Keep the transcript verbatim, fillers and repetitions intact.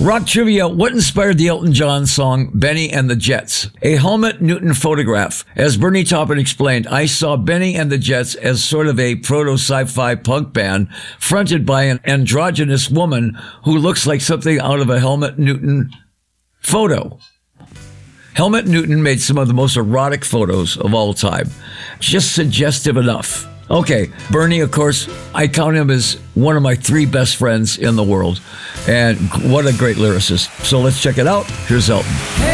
Rock trivia, what inspired the Elton John song Benny and the Jets? A Helmut Newton photograph. As Bernie Taupin explained, I saw Benny and the Jets as sort of a proto-sci-fi punk band fronted by an androgynous woman who looks like something out of a Helmut Newton photo. Helmut Newton made some of the most erotic photos of all time. Just suggestive enough. Okay, Bernie, of course, I count him as one of my three best friends in the world. And what a great lyricist. So let's check it out. Here's Elton.